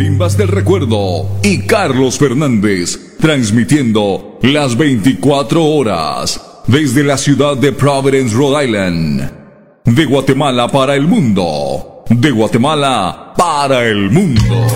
Colimbas del Recuerdo y Carlos Fernández, transmitiendo las 24 horas desde la ciudad de Providence, Rhode Island. De Guatemala para el mundo. De Guatemala para el mundo.